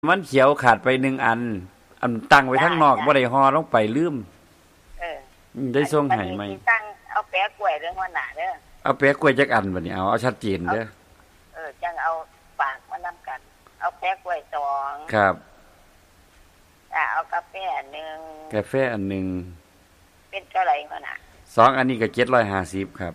มันเขียวขาดไป1 อันตั้งไว้ทั้งนอกบ่ได้ห่อลงไปลืมเออได้ส่งให้ไหมตั้งเอาแปะกล้วยเรื่องวันหน้าเด้อเอาแปะกล้วยจักอันบัดนี้เอาชัดเจนเด้อจังเอาฝากมานำกันเอาแปะกล้วย2 ครับเอากาแฟอันนึงกาแฟอันนึงเป็นเท่าไหร่หั่นน่ะ 2อันนี้ก็750ครับ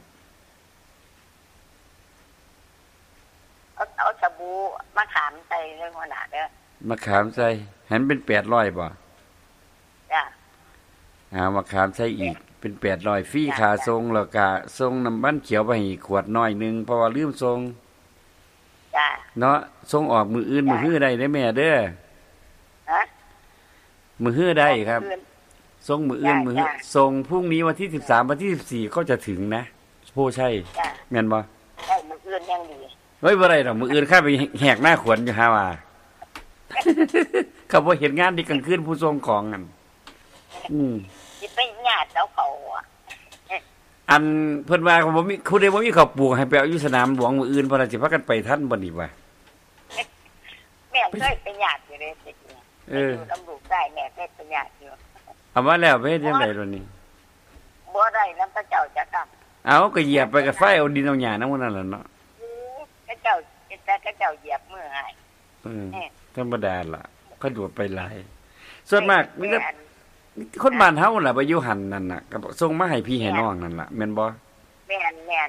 เอาสบู่มะขามใส่เรื่องหั่นน่ะเด้อมะขามใส่หันเป็น800บ่จ้ะมะขามใส่อีกเป็น800ฟรีค่าส่งแล้วก็ส่งน้ำมันเขียวไปให้ขวดน้อยนึงเพราะว่าลืมส่งจ้ะเนาะส่งออกมื้ออื่นมื้อฮื้อได้แม่เด้อฮะมื้อฮื้อได้ครับส่งมื้ออื่นมื้อฮื้อส่งพรุ่งนี้วันที่13วันที่14ก็จะถึงนะโพใช่แม่นบ่ใช่มื้ออื่นยังดีเฮ้ยบ่ได้ดอกมื้ออื่นข้าไปแหกหน้าขวนอยู่หาว่าเขาบ่เฮ็ดงานที่กลางคืนผู้ส่งของนั่นสิไปญาติเขาอันเพิ่นว่าบ่มีผู้ใดบ่มีข้าวปลูกให้ไปเอาอยู่สนามหลวงมื้ออื่นเพราะว่าสิพากันไปทันบ่นี่ว่าแม่เคยไปญาติอยู่เด้สิอยู่ตำรวจได้แม่เคยไปญาติอยู่เอามาแล้วไปเฮ็ดจังได๋ล่ะนี่บ่ได้นำพระเจ้าจักเอาก็เหยียบไปกับไฟเอาดินเอาหญ้านำมันนั่นล่ะเนาะพระเจ้าเหยียบมือให้ธรรมดาล่ะเขาดูไปหลายส่วนมากมีแต่คนบ้านเฮาล่ะไปอยู่หั่นนั่นน่ะก็ส่งมาให้พี่ให้น้องนั่นล่ะแม่นบ่แม่น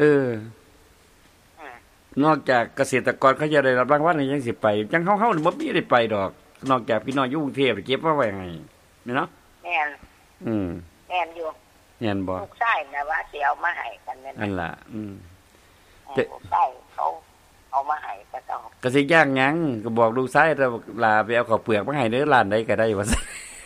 นอกจากเกษตรกรเขาจะได้รับรางวัลยังสิไปจังเฮาบ่มีได้ไปดอกนอกจากพี่น้องอยู่กรุงเทพเก็บมาไว้ให้แม่นเนาะแม่นแม่นอยู่แม่นบ่ลูกชายน่ะว่าสิเอามาให้กันแม่นนั่นล่ะลูกชายเขาเอามาให้ก็สิย่างหยังก็บอกลูกชายลาไปเอาข้าวเปลือกมาให้เด้อร้านใดก็ได้ว่าซั่น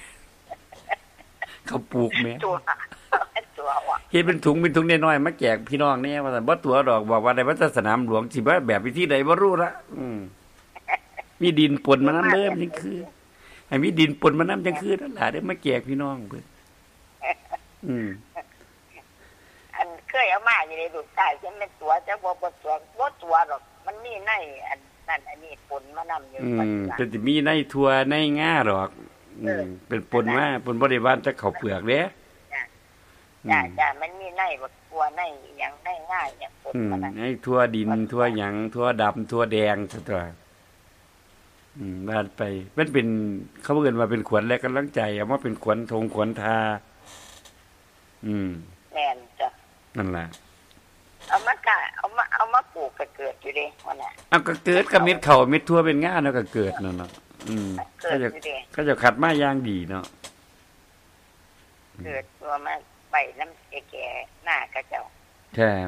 เขาปลูกแม่ตัวว่ะเฮ็ดเป็นถุงน้อยๆมาแจกพี่น้องแน่ว่าซั่นบ่ตัวดอกบอกว่าได้วัดสนามหลวงสิแบบวิธีใดบ่รู้ละมีดินปนมานำเด้อจังคือให้มีดินปนมานำจังคือนั่นล่ะได้มาแจกพี่น้องเพิ่นอันเคยเอามาอยู่ในลูกชายฉันเป็นตัวจะบ่ตัวหรอกมันมีในอันนั่นอันนี้ปนมานำอยู่เป็นสิมีในทั่วในง่าดอกเป็นปนมาปนบ่ได้ว่าแต่ข้าวเปลือกเด้จ้ะมันมีในบักตัวในหยังในง่ายเนี่ยปนมาในทั่วดินทั่วหยังทั่วดำทั่วแดงซั่นตัวบ้านไปมันเป็นเขาเอิ้นว่าเป็นขวัญและกำลังใจเอามาเป็นขวัญธงขวัญทาแม่นจ้ะนั่นล่ะเอามาปลูกก็เกิดอยู่เด้ว่าน่ะเอาก็เกิดกับเม็ดข้าวเม็ดทั่วเป็นง่าแล้วก็เกิดนั่นเนาะเขาจะขัดมาอย่างดีเนาะเกิดตัวมาไปน้ำแก่ๆหน้ากระเจ้าใช่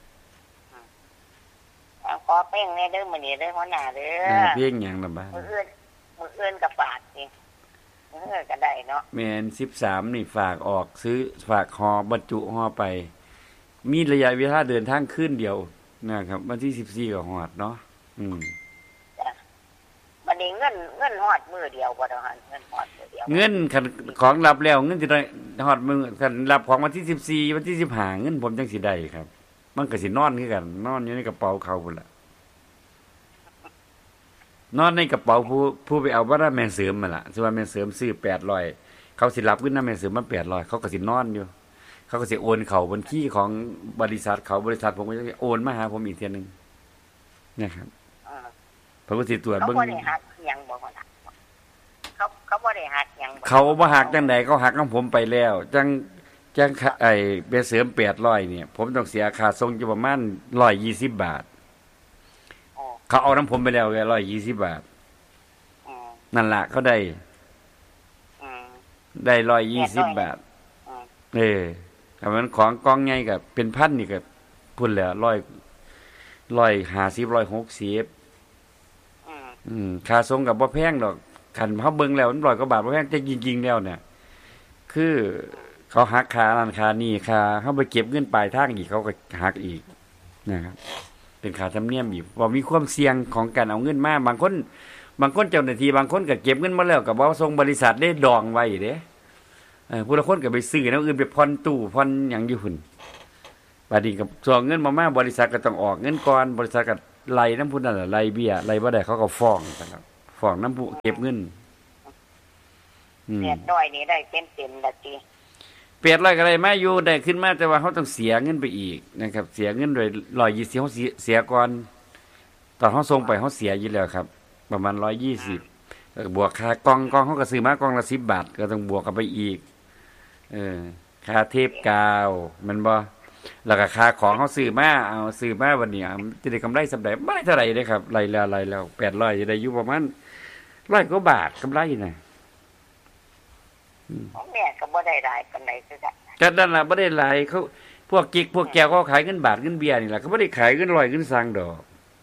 ขอเพ่งในเด้อมื้อนี้เด้อหัวหน้าเด้อเพ่งหยังล่ะบ้ามื้ออื่นก็ฝากสิก็ได้เนาะแม่น13นี่ฝากออกซื้อฝากห่อบรรจุห่อไปมีระยะเวลาเดินทางคืนเดียวนะครับวันที่14ก็ฮอดเนาะบัดนี้เงินฮอดมื้อเดียวบ่ดอกหั่นเงินฮอดมื้อเดียวเงินคันของรับแล้วเงินสิได้ฮอดมื้อคันรับของวันที่14วันที่15เงินผมจังสิได้ครับมันก็สินอนคือกันนอนอยู่ในกระเป๋าเขาพุ่นล่ะนอนในกระเป๋าผู้ไปเอาบ่ได้แม่นเสริมมาล่ะสิว่าแม่นเสริมซื้อ800เขาสิรับเงินนำแม่นเสริมมา800เขาก็สินอนอยู่เขาก็สิโอนเข้าบัญชีของบริษัทเขาบริษัทผมก็จะโอนมาหาผมอีกเที่ยนึงนะครับผมก็สิตรวจเบิ่งเขาบ่ได้หักหยังบ่ล่ะเขาบ่ได้หักหยังเขาบ่หักจังได๋เขาหักของผมไปแล้วจังไอ้แม่นเสริม800เนี่ยผมต้องเสียค่าส่งอยู่ประมาณ120 บาทเขาเอาน้ำผมไปแล้ว120 บาทนั่นล่ะเขาได้120 บาทถ้ามันของกองใหญ่ก็เป็นพันนี่ก็พุ่นแล้ว150 160ค่าส่งก็บ่แพงดอกคันเฮาเบิ่งแล้วมัน100 กว่าบาทบ่แพงแต่จริงๆแล้วเนี่ยคือเขาหักค่านั้นค่านี้ค่าเฮาไปเก็บเงินปลายทางอีกเขาก็หักอีกนะครับเป็นค่าธรรมเนียมอีกว่ามีความเสี่ยงของการเอาเงินมาบางคนเจ้าหน้าที่บางคนก็เก็บเงินมาแล้วก็บ่ส่งบริษัทได้ดองไว้เด้ผู้ละคนก็ไปซื้อแนวอื่นไปผ่อนตู้ผ่อนหยังอยู่พุ่นบัดนี้ก็ส่งเงินมาบริษัทก็ต้องออกเงินก่อนบริษัทก็ไล่นำพุ่นนั่นล่ะไล่เบี้ยไล่บ่ได้เขาก็ฟ้องกันครับฟ้องน้ำผู้เก็บเงิน 800นี่ได้เต็มๆละติ 800ก็ได้มาอยู่ได้ขึ้นมาแต่ว่าเขาต้องเสียเงินไปอีกนะครับเสียเงินโดย120เขาเสียก่อนตอนเขาส่งไปเขาเสียอยู่แล้วครับประมาณ120บวกค่ากล่องเขาก็ซื้อมากล่องละ10 บาทก็ต้องบวกกันไปอีกค่าเทปกาวมันบ่แล้วก็ค่าของเขาซื้อมาเอาซื้อมาวันนี้จะได้กำไรสำาใดไม่เท่าไหร่เด้ครับรายแล้ว800จะได้อยู่ประมาณ100 กว่าบาทกำไรน่ะแม่ก็บ่ได้หลายปานใดคือกันก็นั่นล่ะบ่ได้หลายเขาพวกกิ๊กพวกแก้วเขาขายเงินบาทเงินเบียร์นี่ล่ะเขาบ่ได้ขายเงิน100เงินซังดอก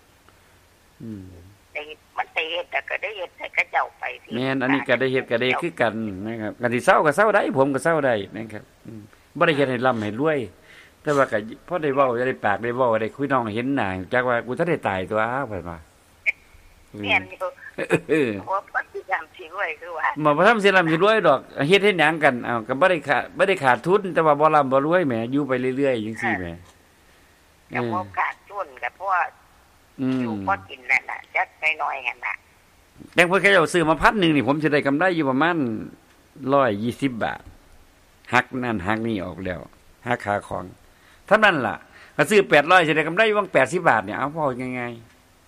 ได้มันได้เฮ็ดแต่ก็ได้เฮ็ดให้เขาเจ้าไปแม่นอันนี้ก็ได้เฮ็ดก็ได้คือกันนะครับกันสิเซาก็เซาได้ผมก็เซาได้นะครับบ่ได้เฮ็ดให้ร่ำให้รวยแต่ว่าก็พอได้เว้าได้ปากได้เว้าได้คุยน้องเห็นหน้าจักว่ากูทันได้ตายตัวเพิ่นว่าแม่นอยู่ว่าบ่สิทำสิรวยคือว่าบ่ทำสิร่ำสิรวยดอกเฮ็ดให้หยังกันก็บ่ได้ขาดทุนแต่ว่าบ่ร่ำบ่รวยแหมอยู่ไปเรื่อยๆจังซี่แหมก็บ่ขาดทุนก็เพราะอยู่พอกินนั่นน่ะจักน้อยๆหั่นน่ะแต่เพิ่นเขาซื้อมา1,000นี่ผมสิได้กำไรอยู่ประมาณ120 บาทหักนั่นหักนี่ออกแล้วหักค่าของเท่านั้นล่ะก็ซื้อ800สิได้กำไรอยู่80 บาทเนี่ยเอาพอง่าย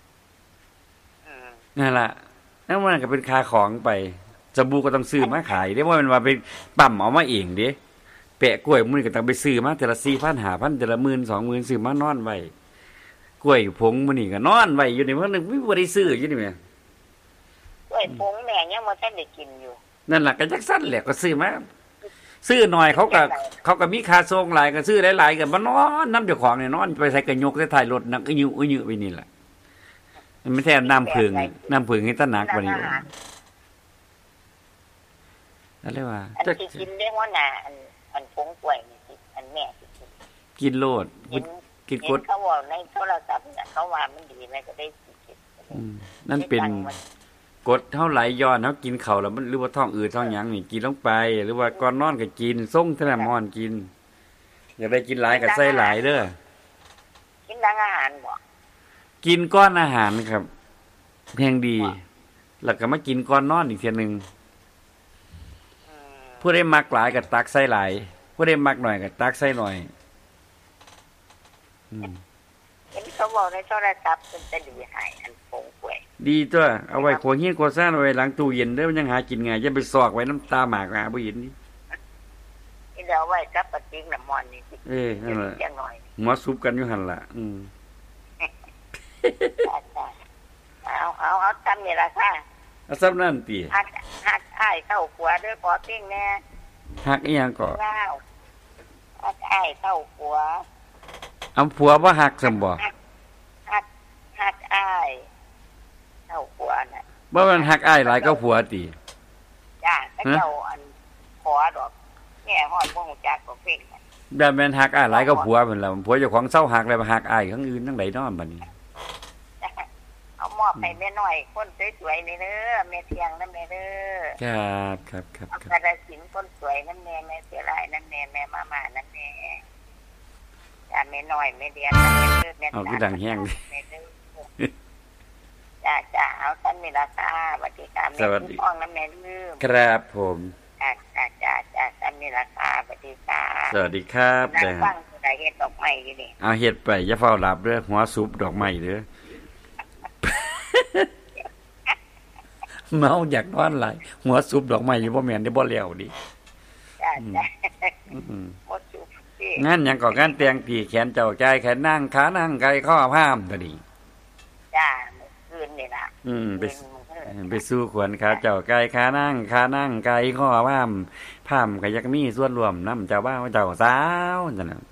ๆนั่นล่ะแล้วมันก็เป็นค่าของไปสบู่ก็ต้องซื้อมาขายได้ว่ามันว่าไปปั่มเอามาเองเด้แปะกล้วยมื้อนี้ก็ต้องไปซื้อมาแต่ละ 4,000 5,000แต่ละ 10,000 20,000ซื้อมานอนไว้กล้วยผงมื้อนี้ก็นอนไว้อยู่นี่เพิ่นบ่ได้ซื้ออยู่นี่แม่กล้วยผงแม่ยังบ่ทันได้กินอยู่นั่นล่ะก็จักซั่นแหละก็ซื้อมาซื้อหน่อยเขาก็มีค่าส่งหลายก็ซื้อหลายๆก็มานอนนำเจ้าของนี่นอนไปใส่กระยกใส่ท้ายรถนักอึยึไปนี่ล่ะมันไม่ใช่น้ำผึ้งให้ตะหนักกว่านี้นั่นเลยว่าจะกินได้ว่าน่ะอันผงกล้วยนี่อันแม่สิกินโลดกินกดเขาว่าในโทรศัพท์น่ะเขาว่ามันดีแม่ก็ได้กินนั่นเป็นกดเท่าไหลย้อนเฮากินข้าวแล้วมันหรือว่าท้องอืดท้องหยังนี่กินลงไปหรือว่าก่อนนอนก็กินส่งเท่านั้นมอนกินอยากได้กินหลายก็ใส่หลายเด้อกินหลังอาหารบ่กินก้อนอาหารครับแพงดีแล้วก็มากินก่อนนอนอีกเทียนึงผู้ใดมักหลายก็ตักใส่หลายผู้ใดมักหน่อยก็ตักใส่หน่อยเห็นเขาบอกในโทรศัพท์มันจะดีให้อันผงกล้วยดีตัวเอาไว้ขวดเฮียนขวดซ่านไว้หลังตู้เย็นเด้อมันยังหากินง่ายอย่าไปซอกไว้น้ำตาหมากบ่เห็นนี่เดี๋ยวไว้กับปะติ้งน้ำมันนี่นั่นแหละหัวซุปกันอยู่หั่นล่ะเอาทำนี่ล่ะค่ะเอาซ้ำนั่นติหักอ้ายเข้าขัวด้วยพอติ้งแน่หักอีหยังก็หักอ้ายเข้าขัวผัวบ่หักซั่นบ่หักอ้ายเข้าขัวน่ะบ่มันหักอ้ายหลายก็ผัวติจ้าแต่เจ้าอันขอดอกแง่ฮอดบ่ฮู้จักก็เพ่งแบบแม่นหักอ้ายหลายก็ผัวเพิ่นล่ะผัวเจ้าของเซาหักแล้วมาหักอ้ายข้างอื่นจังได๋น้อบัดนี้เอามอบให้แม่น้อยคนสวยๆนี่เด้อแม่เทียงนำแม่เด้อครับเอากระสินคนสวยนำแม่เสียหลายนำแม่มาม่านำแม่จ้าแม่น้อยแม่เดียนนำแม่เด้อแม่เอาคือดังแฮงจ้าเอาท่านนี่ล่ะค่ะสวัสดีค่ะแม่พ้องนำแม่ลืมครับผมจ้าท่านนี่ล่ะค่ะสวัสดีค่ะสวัสดีครับฟังผู้ใดเฮ็ดดอกไม้อยู่นี่เอาเฮ็ดไปอย่าเฝ้าหลับเด้อหัวซุปดอกไม้เด้อเมาอยากนอนหลายหัวซุปดอกไม้อยู่บ่แม่นได้บ่แล้วดิจ้าบ่ซุปงานหยังก็งานแต่งตีแขนเจ้าใจแขนนั่งขานั่งไกข้อพามตะดิจ้าคืนนี่ล่ะไปสู้ขวนขาเจ้าไก่ขานั่งไก่ข้อพามก็อยากมีส่วนรวมนำเจ้าบ้าวเจ้าสาวจังนั้น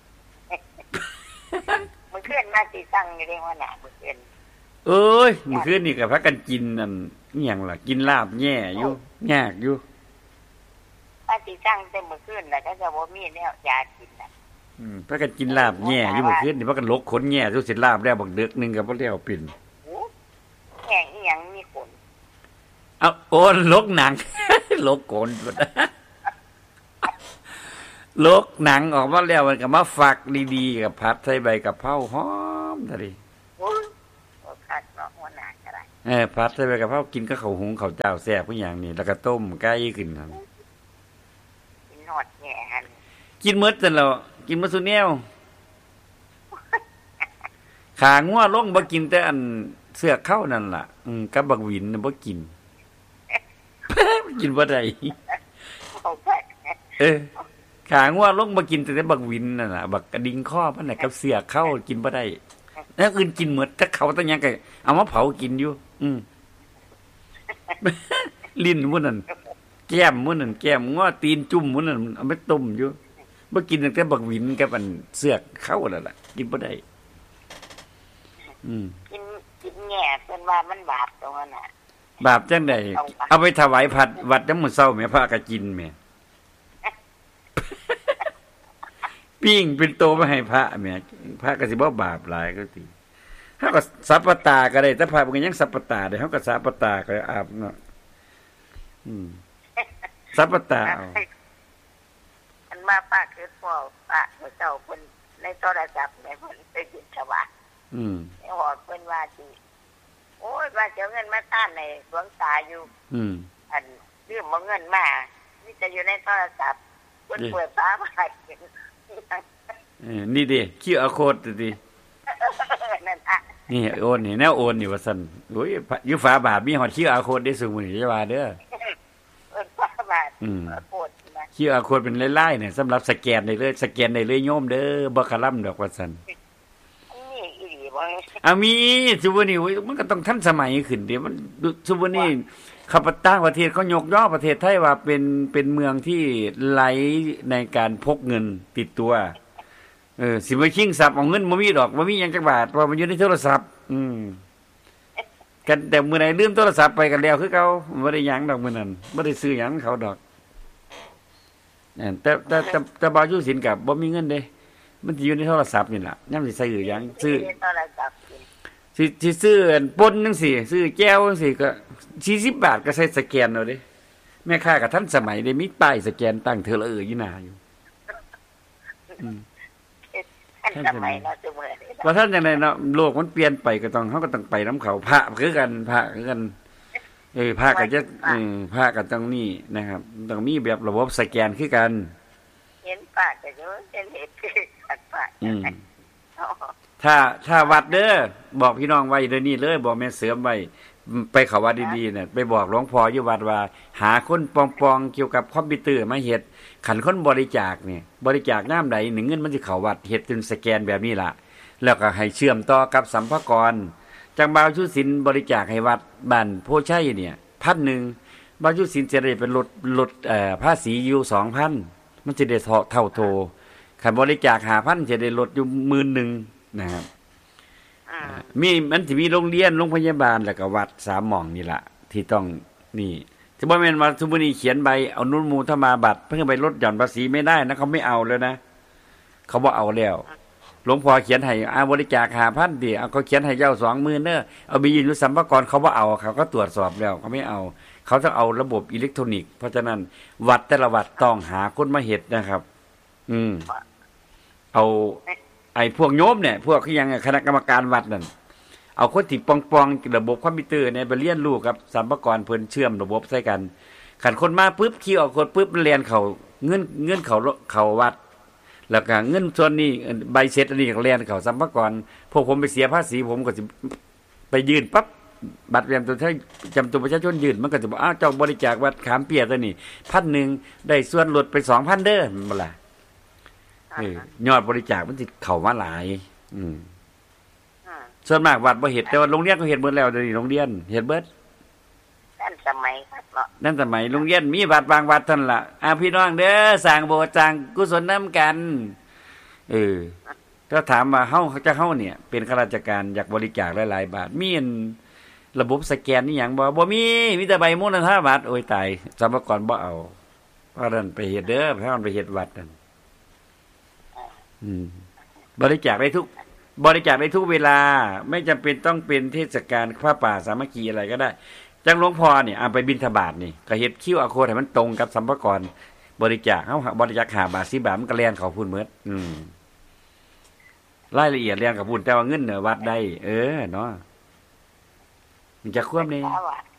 มื้อคืนมาสิสั่งอยู่เด้ว่าน่ะมื้อคืนเอ้ยมื้อคืนนี่ก็พากันกินอันอีหยังล่ะกินลาบแย่อยู่ยากอยู่ว่าสิสั่งแต่มื้อคืนแล้วก็จะบ่มีแนวยากินน่ะพากันกินลาบแย่อยู่มื้อคืนนี่พากันลกขนแย่สุสิลาบแล้วบักดึกนึงก็บ่แล้วปิ่นแย่อีหยังมีขนเอาโอนลกหนังลกโกนลกหนังออกมาแล้วมันก็มาฝักดีๆกับผัดใส่ใบกะเพราหอมซะดิโอ้คักเนาะหัวหน้าก็ได้ผัดใส่ใบกะเพรากินก็ข้าวหุงข้าวเจ้าแซ่บผู้อย่างนี่แล้วก็ต้มไก่ขึ้นครับกินหอดแง่หันกินหมดแต่แล้วกินหมดซุแนวขางัวลงบ่กินแต่อันเสือกเข้านั่นล่ะกับบักหวินน่ะบ่กินกินบ่ได้ขางัวลงบ่กินแต่บักหวินนั่นน่ะบักกระดิ่งข้อมันน่ะกับเสือกเข้ากินบ่ได้แล้วอื่นกินหมดแต่เขาแต่หยังก็เอามาเผากินอยู่ลิ้นมื้อนั้นแก้มมื้อนั้นแก้มงัวตีนจุ่มมื้อนั้นเอาไปต้มอยู่บ่กินแต่บักหวินกับอันเสือกเข้านั่นล่ะกินบ่ได้กินแง่เป็นว่ามันบาปตรงนั้นน่ะบาปจังได๋เอาไปถวายผัดวัดยามมื้อเช้าแม่พระก็กินแม่ปิ้งเป็นโตมาให้พระแม่พระก็สิบ่บาปหลายก็สิเฮาก็สัพพตาก็ได้แต่พระมันก็ยังสัพพตาได้เฮาก็สัพพตาก็อาบเนาะสัพพตาอันมาป้าคือพ่อป้าเจ้าเพิ่นในโทรศัพท์แม่เพิ่นไปกินชวาไอ้หอดเพิ่นว่าสิโอ้ยว่าจะเงินมาต้านในหลวงตาอยู่อันลืมเอาเงินมานี่จะอยู่ในโทรศัพท์เพิ่นเปิดฝามาให้นี่ดิ QR code ดินั่นอ่ะนี่โอนนี่แนวโอนนี่ว่าซั่นโอ้ยอยู่ฝาบาทมีฮอด QR code ได้ซุมื้อนี้จะว่าเด้อฝาบาทโคตรนะ QR code เป็นลายๆเนี่ยสำหรับสแกนได้เลยสแกนได้เลยโยมเด้อบ่คลำดอกว่าซั่นมีซุมื้อนี้มันก็ต้องทันสมัยขึ้นเดี๋ยวมันซุมื้อนี้ข้าพเจ้าประเทศเขายกย่อประเทศไทยว่าเป็นเมืองที่ไหลในการพกเงินติดตัวสิมาชิงทรัพย์เอาเงินบ่มีดอกบ่มีหยังจักบาทเพราะมันอยู่ในโทรศัพท์กันแต่มื้อไหนลืมโทรศัพท์ไปกันแล้วคือเก่าบ่ได้หยังดอกมื้อนั้นบ่ได้ซื้อหยังเขาดอกแต่บ่าวอยู่ศิลป์ก็บ่มีเงินเด้มันสิอยู่ในโทรศัพท์นี่ล่ะยามสิซื้อหยังซื้อสิซื้อป่นจังซี่ซื้อแก้วจังซี่ก็40 บาทก็ใช้สแกนเอาเด้แม่ค้าก็ทันสมัยได้มีป้ายสแกนตั้งเทอละอยู่หน้าอยู่ท่านสมัยเนาะซุมื้อนี้ว่าท่านจังได๋เนาะโลกมันเปลี่ยนไปก็ต้องเฮาก็ต้องไปนํเขาพระคือกันพระคือกันพระก็จะพระก็ต้องนี่นะครับต้องมีแบบระบบสแกนคือกันเห็นป้าก็อยู่เห็นคือกันป้าถ้าวัดเด้อบอกพี่น้องไว้เดี๋ยวนี้เลยบอกแม่เสริมไว้ไปเข้าวัดดีๆน่ะไปบอกหลวงพ่ออยู่วัดว่าหาคนปองๆเกี่ยวกับคอมพิวเตอร์มาเฮ็ดขันคนบริจาคนี่บริจาคน้ำใด1เงินมันสิเข้าวัดเฮ็ดเป็นสแกนแบบนี้ล่ะแล้วก็ให้เชื่อมต่อกับสัมภากระจังบ่าวชุศิลป์บริจาคให้วัดบ้านโพชัยเนี่ย 1,000บ่าวชุศิลป์จะได้เป็นลดภาษีอยู่ 2,000 มันสิได้เท่าโตคันบริจาค 5,000 จะได้ลดอยู่ 10,000 นะครับมันสิมีโรงเรียนโรงพยาบาลแล้วก็วัด3หม่องนี่ล่ะที่ต้องนี่จะบ่แม่นว่าซุมื้อนี้เขียนใบเอานุมูธรรมาบัตรเพิ่นไปลดหย่อนภาษีไม่ได้นะเขาไม่เอาแล้วนะเขาบ่เอาแล้วหลวงพ่อเขียนให้บริจาค 5,000 ดิเอาเขาเขียนให้เจ้า 20,000 เด้อเอาไปยืนอยู่สัมภากระเขาบ่เอาเขาก็ตรวจสอบแล้วเขาไม่เอาเขาต้องเอาระบบอิเล็กทรอนิกส์เพราะฉะนั้นวัดแต่ละวัดต้องหาคนมาเฮ็ดนะครับเอาไอ้พวกโยมเนี่ยพวกคือยังคณะกรรมการวัดนั่นเอาคนที่ปองระบบคอมพิวเตอร์เนี่ยไปเรียนรู้กับสัมภากระเพิ่นเชื่อมระบบใส่กันคันคนมาปึ๊บคีย์ออกกดปึ๊บมันเรียนเขาเงินเขาวัดแล้วก็เงินส่วนนี้ใบเสร็จอันนี้ก็เรียนเขาสัมภากระพวกผมไปเสียภาษีผมก็สิไปยื่นปั๊บบัตรประจำตัวประชาชนยื่นมันก็จะบอกอ้าวเจ้าบริจาควัดขามเปียตัวนี้ 1,000 ได้ส่วนลดไป 2,000 เด้อบ่ล่ะยอดบริจาคมันสิเข้ามาหลายส่วนมากวัดบ่เฮ็ดแต่ว่าโรงเรียนก็เฮ็ดเบิดแล้วเดี๋ยวนี้โรงเรียนเฮ็ดเบิดนั่นสมัยครับเนาะนั่นสมัยโรงเรียนมีวัดบางวัดเท่านั้นล่ะพี่น้องเด้อสร้างโบสถ์สร้างกุศลนำกันถ้าถามว่าเฮาเนี่ยเป็นข้าราชการอยากบริจาคหลายๆบาทมีระบบสแกนนี่หยังบ่มีแต่ใบมูลค่าบาทโอ้ยตายสรรพากรบ่เอาเพราะนั้นไปเฮ็ดเด้อเพราะมันไปเฮ็ดวัดนั่นบริจาคได้ทุกเวลาไม่จำเป็นต้องเป็นเทศกาลพระป่าสามัคคีอะไรก็ได้จังหลวงพ่อเนี่ยไปบิณฑบาตนี่ก็เฮ็ดคิวอาโคดให้มันตรงกับสัมภากระบริจาคเฮาบริจาค5 บาท10 บาทมันก็แล่นเข้าพุ่นหมดรายละเอียดเรียนกับพุ่นแต่ว่าเงินเนี่ยวัดได้เนาะมันจะควบนี่ภาวะ